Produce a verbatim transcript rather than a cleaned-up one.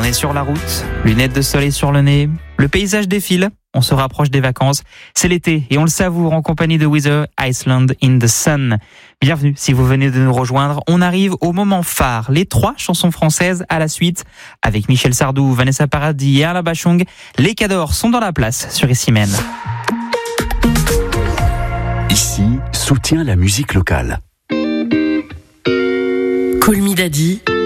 est sur la route, lunettes de soleil sur le nez, le paysage défile, on se rapproche des vacances. C'est l'été et on le savoure en compagnie de Weather, Iceland in the Sun. Bienvenue si vous venez de nous rejoindre. On arrive au moment phare, les trois chansons françaises à la suite. Avec Michel Sardou, Vanessa Paradis et Alain Bachung, les Cadors sont dans la place sur Ici Même. Ici, soutient la musique locale. Call Me Daddy